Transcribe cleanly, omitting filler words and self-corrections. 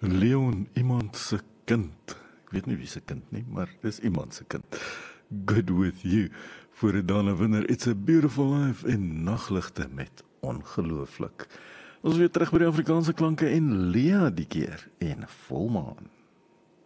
Leon, iemand se kind. Ek weet nie wie se kind nie, maar dis iemand se kind. Good with you. Voor 'n Dana winner, It's a Beautiful Life en Nagligte met Ongelooflik. Ons weer terug by die Afrikaanse klanke en Lea die keer en Volmaan.